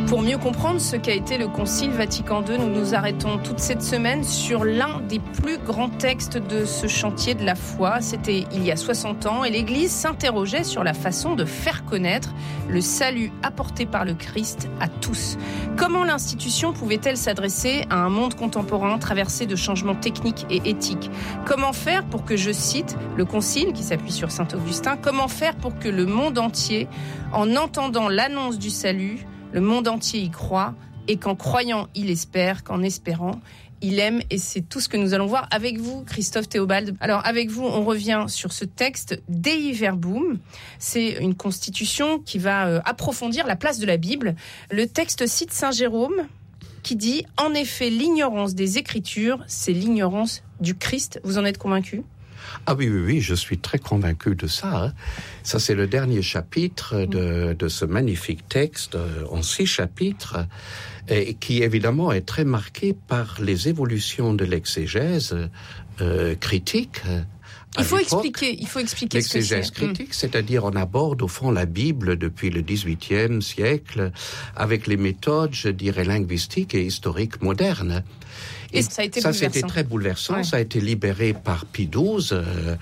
Pour mieux comprendre ce qu'a été le Concile Vatican II, nous nous arrêtons toute cette semaine sur l'un des plus grands textes de ce chantier de la foi. C'était il y a 60 ans et l'Église s'interrogeait sur la façon de faire connaître le salut apporté par le Christ à tous. Comment l'institution pouvait-elle s'adresser à un monde contemporain traversé de changements techniques et éthiques ? Comment faire pour que, je cite, le Concile, qui s'appuie sur saint Augustin, comment faire pour que le monde entier, en entendant l'annonce du salut, le monde entier y croit, et qu'en croyant, il espère, qu'en espérant, il aime. Et c'est tout ce que nous allons voir avec vous, Christophe Théobald. Alors, avec vous, on revient sur ce texte Dei Verbum. C'est une constitution qui va approfondir la place de la Bible. Le texte cite saint Jérôme, qui dit « En effet, l'ignorance des Écritures, c'est l'ignorance du Christ ». Vous en êtes convaincu ? Ah oui, je suis très convaincu de ça. Ça, c'est le dernier chapitre de ce magnifique texte en 6 chapitres, et qui évidemment est très marqué par les évolutions de l'exégèse critique. Il faut expliquer ce que c'est. L'exégèse critique, c'est-à-dire on aborde au fond la Bible depuis le XVIIIe siècle avec les méthodes, je dirais, linguistiques et historiques modernes. Et ça a été bouleversant. C'était très bouleversant. Ouais. Ça a été libéré par Pie XII,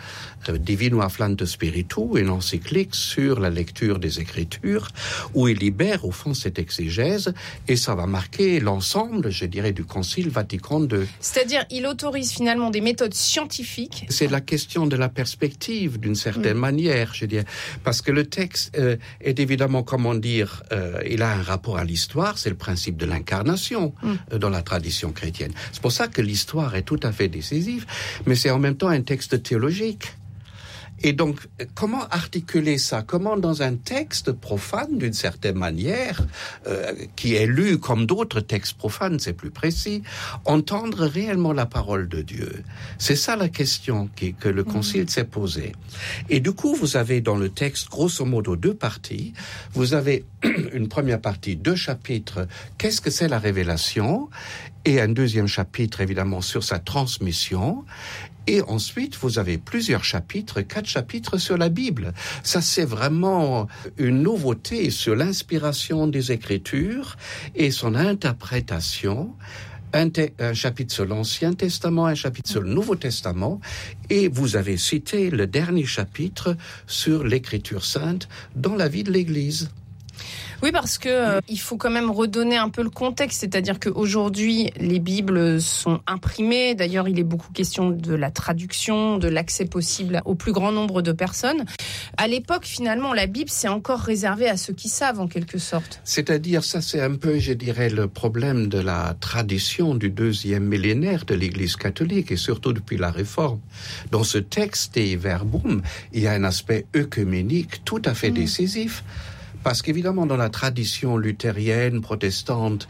Divino Afflante Spiritu, une encyclique sur la lecture des Écritures, où il libère au fond cette exégèse, et ça va marquer l'ensemble, je dirais, du Concile Vatican II. C'est-à-dire, il autorise finalement des méthodes scientifiques. C'est la question de la perspective, d'une certaine manière, je dirais, parce que le texte est évidemment, comment dire, il a un rapport à l'histoire, c'est le principe de l'incarnation dans la tradition chrétienne. C'est pour ça que l'histoire est tout à fait décisive, mais c'est en même temps un texte théologique. Et donc, comment articuler ça ? Comment, dans un texte profane, d'une certaine manière, qui est lu comme d'autres textes profanes, c'est plus précis, entendre réellement la parole de Dieu ? C'est ça la question que le Concile s'est posée. Et du coup, vous avez dans le texte, grosso modo, 2 parties. Vous avez une première partie, 2 chapitres, qu'est-ce que c'est la révélation ? Et un deuxième chapitre, évidemment, sur sa transmission. Et ensuite, vous avez plusieurs chapitres, 4 chapitres sur la Bible. Ça, c'est vraiment une nouveauté sur l'inspiration des Écritures et son interprétation. Un chapitre sur l'Ancien Testament, un chapitre sur le Nouveau Testament. Et vous avez cité le dernier chapitre sur l'Écriture sainte dans la vie de l'Église. Oui, parce que il faut quand même redonner un peu le contexte, c'est-à-dire qu'aujourd'hui, les Bibles sont imprimées. D'ailleurs, il est beaucoup question de la traduction, de l'accès possible au plus grand nombre de personnes. À l'époque, finalement, la Bible, c'est encore réservé à ceux qui savent, en quelque sorte. C'est-à-dire, ça, c'est un peu, je dirais, le problème de la tradition du 2e millénaire de l'Église catholique, et surtout depuis la Réforme. Dans ce texte Dei Verbum, il y a un aspect œcuménique tout à fait décisif. Parce qu'évidemment, dans la tradition luthérienne, protestante,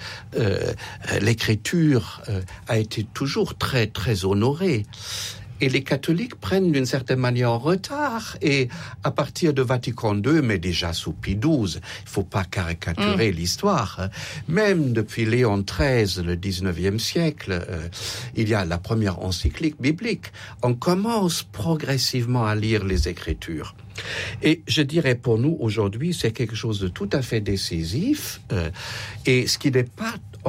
l'écriture a été toujours très, très honorée. Et les catholiques prennent d'une certaine manière en retard. Et à partir de Vatican II, mais déjà sous Pie XII, il faut pas caricaturer l'histoire. Même depuis Léon XIII, le 19e siècle, il y a la première encyclique biblique. On commence progressivement à lire les Écritures. Et je dirais pour nous, aujourd'hui, c'est quelque chose de tout à fait décisif. Et ce qui n'est pas